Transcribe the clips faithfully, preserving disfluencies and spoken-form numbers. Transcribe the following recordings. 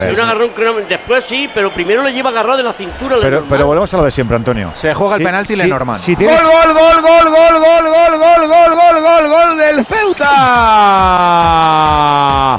Un agarrón, después sí, pero primero le lleva agarrado de la cintura. Pero, pero volvemos a lo de siempre, Antonio. Se juega si, el penalti si, Lenormand. Si tienes... Gol, gol, gol, gol, gol, gol, gol, gol, gol, gol, gol, gol, gol del Ceuta.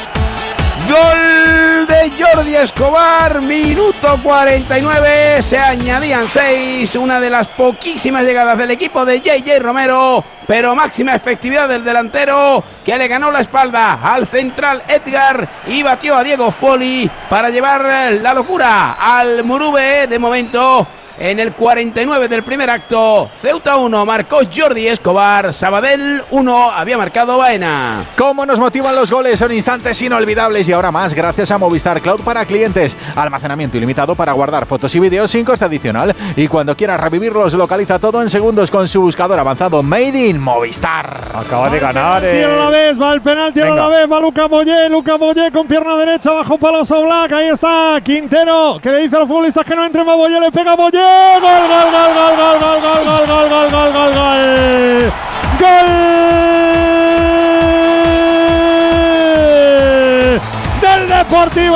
Gol de Jordi Escobar, minuto cuarenta y nueve, se añadían seis, una de las poquísimas llegadas del equipo de J J Romero, pero máxima efectividad del delantero que le ganó la espalda al central Edgar y batió a Diego Foli para llevar la locura al Murube. De momento, en el cuarenta y nueve del primer acto, Ceuta uno, marcó Jordi Escobar, Sabadell uno, había marcado Baena. ¿Cómo nos motivan los goles? Son instantes inolvidables y ahora más gracias a Movistar Cloud para clientes. Almacenamiento ilimitado para guardar fotos y vídeos sin coste adicional. Y cuando quieras revivirlos, localiza todo en segundos con su buscador avanzado Made in Movistar. Acaba de ganar. Eh. Tira a la vez, va el penalti, a la vez, va Luca Boyé, Luca Boyé con pierna derecha, bajo palo Oblak, ahí está Quintero, que le dice a los futbolistas que no entren, va Boyé, le pega Boyé. Gol, gol, gol, gol, gol, gol, gol, gol, gol, gol, gol, gol, gol. Gol del Deportivo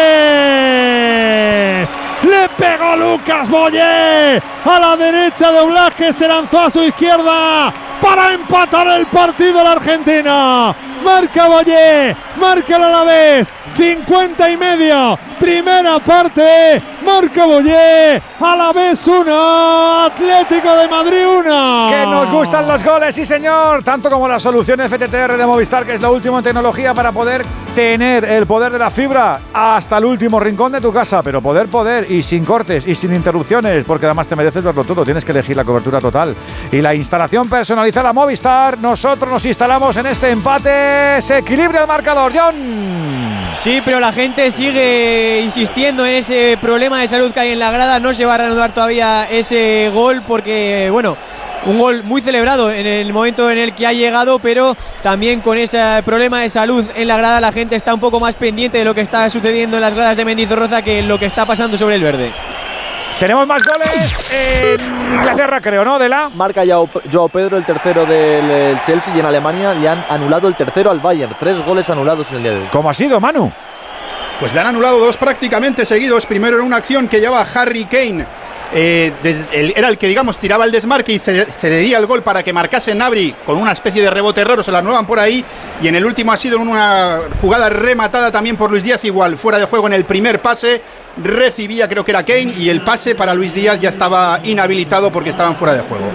Alavés. Le pegó Lucas Boyé a la derecha de Oblak, que se lanzó a su izquierda para empatar el partido la Argentina. Marca Boyé, marca el Alavés, cincuenta y medio, primera parte, marca Boyé, Alavés uno, Atlético de Madrid uno. Que nos gustan los goles, sí señor, tanto como la solución F T T R de Movistar, que es lo último en tecnología para poder tener el poder de la fibra hasta el último rincón de tu casa, pero poder, poder, y sin cortes y sin interrupciones, porque además te mereces verlo todo, tienes que elegir la cobertura total. Y la instalación personalizada Movistar, nosotros nos instalamos en este empate. Se equilibra el marcador, John. Sí, pero la gente sigue insistiendo en ese problema de salud que hay en la grada. No se va a reanudar todavía ese gol porque, bueno, un gol muy celebrado en el momento en el que ha llegado, pero también con ese problema de salud en la grada la gente está un poco más pendiente de lo que está sucediendo en las gradas de Mendizorroza que lo que está pasando sobre el verde. Tenemos más goles en Inglaterra, creo, ¿no? De la marca Joao, Joao Pedro, el tercero del Chelsea, y en Alemania le han anulado el tercero al Bayern. Tres goles anulados en el día de hoy. ¿Cómo ha sido, Manu? Pues le han anulado dos prácticamente seguidos. Primero en una acción que llevaba Harry Kane. Eh, des, el, era el que, digamos, tiraba el desmarque y cedía el gol para que marcase Gnabry con una especie de rebote raro, se la anulan por ahí. Y en el último ha sido una jugada rematada también por Luis Díaz, igual fuera de juego en el primer pase. Recibía, creo que era Kane, y el pase para Luis Díaz ya estaba inhabilitado porque estaban fuera de juego.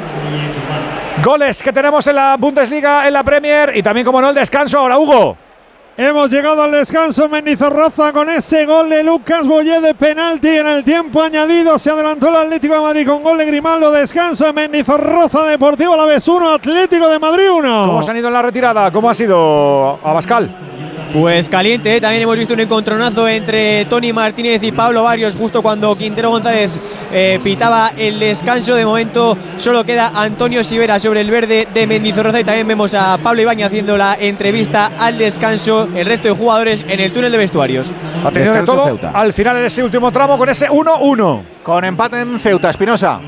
Goles que tenemos en la Bundesliga, en la Premier y también, como no, el descanso. Ahora, Hugo. Hemos llegado al descanso en Mendizorroza con ese gol de Lucas Boyé de penalti en el tiempo añadido. Se adelantó el Atlético de Madrid con gol de Grimaldo. Descanso en Mendizorroza, Deportivo Alavés uno, Atlético de Madrid uno. ¿Cómo se han ido en la retirada? ¿Cómo ha sido, Abascal? Pues caliente, ¿eh? También hemos visto un encontronazo entre Tony Martínez y Pablo Barrios justo cuando Quintero González eh, pitaba el descanso. De momento solo queda Antonio Sivera sobre el verde de Mendizorroza y también vemos a Pablo Ibañez haciendo la entrevista al descanso. El resto de jugadores en el túnel de vestuarios. Ha tenido de todo Ceuta al final en ese último tramo con ese uno uno. Con empate en Ceuta, Espinosa.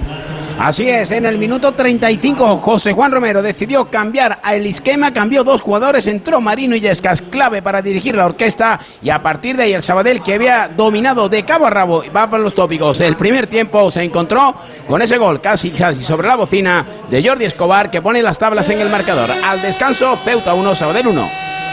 Así es, en el minuto treinta y cinco José Juan Romero decidió cambiar el esquema, cambió dos jugadores, entró Marino Illescas, clave para dirigir la orquesta, y a partir de ahí el Sabadell, que había dominado de cabo a rabo, va por los tópicos. El primer tiempo se encontró con ese gol casi, casi sobre la bocina de Jordi Escobar, que pone las tablas en el marcador. Al descanso, Ceuta uno, Sabadell uno.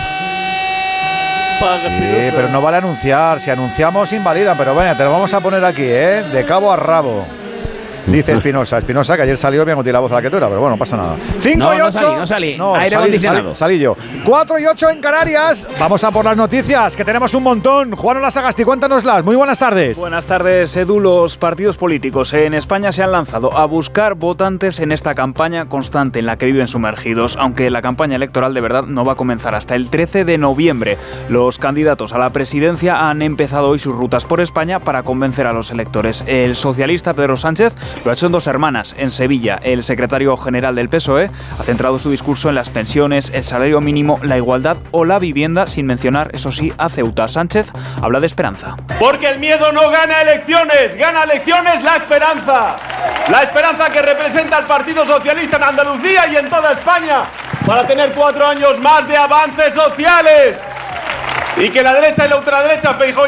Sí, pero no vale anunciar, si anunciamos invalida, pero bueno, te lo vamos a poner aquí, ¿eh? De cabo a rabo. Dice Espinosa, Espinosa que ayer salió bien útil la voz a la que tú era, pero bueno, no pasa nada. cinco y ocho. No salí, no salí. No, aire salí, acondicionado. Salí, salí yo. cuatro y ocho en Canarias. Vamos a por las noticias, que tenemos un montón. Juan Olasagasti, cuéntanoslas. Muy buenas tardes. Buenas tardes, Edu. Los partidos políticos en España se han lanzado a buscar votantes en esta campaña constante en la que viven sumergidos, aunque la campaña electoral de verdad no va a comenzar hasta el trece de noviembre. Los candidatos a la presidencia han empezado hoy sus rutas por España para convencer a los electores. El socialista Pedro Sánchez lo ha hecho en Dos Hermanas, en Sevilla. El secretario general del P S O E ha centrado su discurso en las pensiones, el salario mínimo, la igualdad o la vivienda, sin mencionar, eso sí, a Ceuta. Sánchez habla de esperanza. Porque el miedo no gana elecciones, gana elecciones la esperanza. La esperanza que representa el Partido Socialista en Andalucía y en toda España para tener cuatro años más de avances sociales. Y que la derecha y la ultraderecha, Feijóo